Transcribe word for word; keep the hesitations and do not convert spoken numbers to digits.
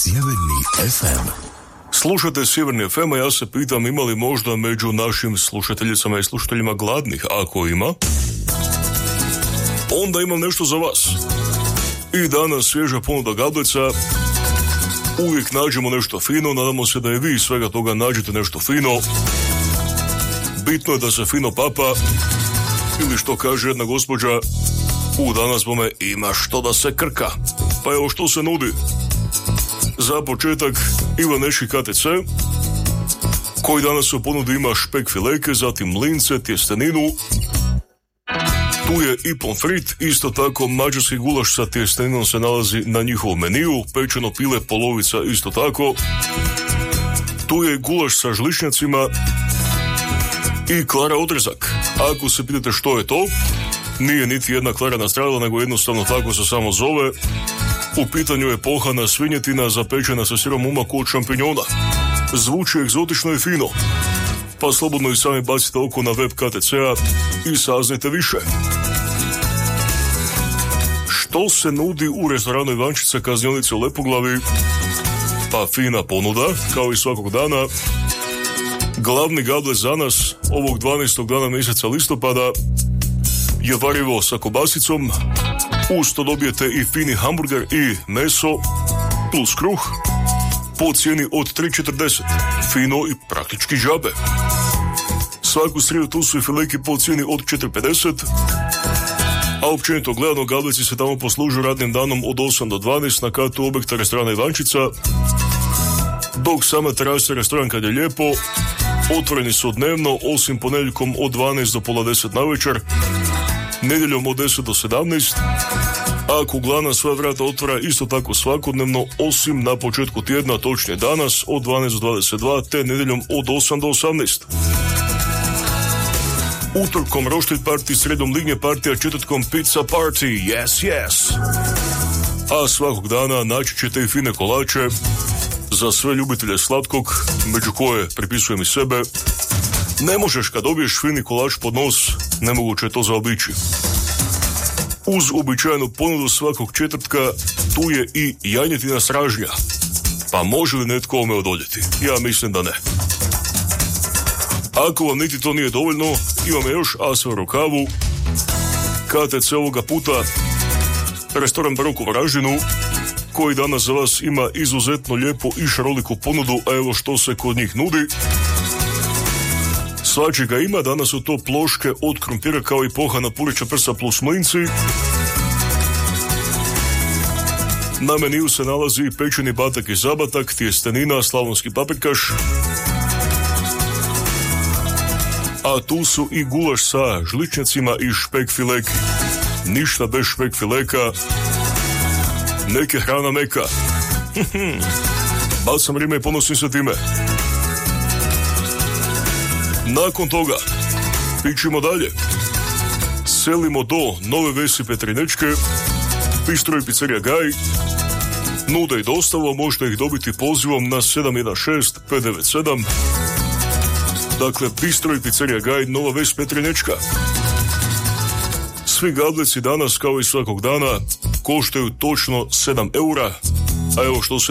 Sjeverni ef em. Slušate Sjeverni ef em, a ja se pitam ima li možda među našim slušateljicama i slušateljima gladnih. Ako ima, onda imam nešto za vas. I danas svježa ponuda gablica. Uvijek nađemo nešto fino, nadamo se da i vi iz svega toga nađete nešto fino. Bitno je da se fino papa, ili što kaže jedna gospođa, u danas bome ima što da se krka. Pa evo što se nudi. Za početak Ivaneši ka te ce, koji danas u ponudi ima špek fileke, zatim mlince, tjesteninu. Tu je i pomfrit, isto tako mađarski gulaš sa tjesteninom se nalazi na njihovom meniju, pečeno pile polovica isto tako. Tu je gulaš sa žličnjacima i Klara odrezak. Ako se pitate što je to, nije niti jedna Klara nastradala, nego jednostavno tako se samo zove. U pitanju je pohana svinjetina zapečena sa sirom umaku od šampinjona. Zvuči egzotično i fino, pa slobodno i sami bacite oko na web ka te ce-a i saznajte više. Što se nudi u restoranu Ivančica Kaznionice u Lepoglavi? Pa fina ponuda, kao i svakog dana. Glavni gablec za nas ovog dvanaestog dana mjeseca listopada je varivo sa kobasicom. Uz to dobijete i fini hamburger i meso plus kruh po cijeni od tri četrdeset. Fino i praktički džabe. Svaku srijedu tu su i fileki po cijeni od četiri pedeset. A općenito gledano gableci se tamo poslužu radnim danom od osam do dvanaest na katu objekta restorana Ivančica. Dok sama terasa restoran kad je lijepo, otvoreni su dnevno, osim ponedjeljkom od dvanaest do pola deset na večer, nedjeljom od deset do sedamnaest, a kuglana sva vrata otvara isto tako svakodnevno, osim na početku tjedna, točnije danas od dvanaest do dvadeset dva, te nedjeljom od osam do osamnaest. Utorkom roštilj party, sredom lignje partija, četvrtkom pizza party, yes, yes. A svakog dana naći ćete i fine kolače za sve ljubitelje slatkog, među koje pripisujem i sebe. Ne možeš kad dobiješ fini kolač pod nos, nemoguće je to zaobići. Uz uobičajenu ponudu svakog četvrtka tu je i janjetina stražnja. Pa može li netko ome odoljeti? Ja mislim da ne. Ako vam niti to nije dovoljno, imamo još asa u rukavu. ka te ce ovoga puta restoran Barok u Varaždinu, koji danas za vas ima izuzetno lijepu i šaroliku ponudu, a evo što se kod njih nudi. Svačega ima, danas su to ploške od krumpira kao i pohana purića prsa plus mlinci. Na meniju se nalazi pečeni batak i zabatak, tjestenina, slavonski paprikaš. A tu su i gulaš sa žličnjacima i špek fileki. Ništa bez špek fileka, neke hrana meka. Bacam rime i ponosim se time. Nakon toga pićemo dalje. Selimo do Nove Vesi Petrinečke, Bistro i pizzerija Gaj. Nude i dostavu, možete ih dobiti pozivom na sedam jedan šest pet devet sedam. Dakle, Bistro i pizzerija Gaj, Nova Ves Petrinečka. Svi gableci danas, kao i svakog dana, koštaju točno sedam eura. A evo što se